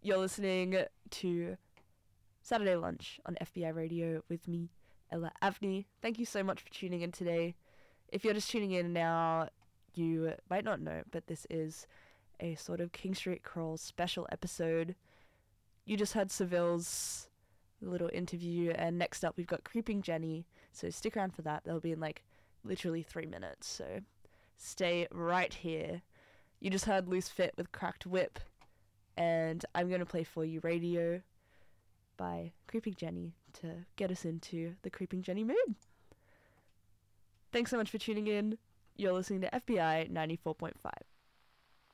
You're listening to Saturday Lunch on FBI Radio with me, Ella Avni. Thank you so much for tuning in today. If you're just tuning in now, you might not know, but this is a sort of King Street Crawl special episode. You just heard Seville's little interview, and next up we've got Creeping Jenny, so stick around for that. They'll be in like literally 3 minutes, so stay right here. You just heard Loose Fit with Cracked Whip, and I'm going to play For You Radio by Creeping Jenny to get us into the Creeping Jenny mood. Thanks so much for tuning in. You're listening to FBI 94.5.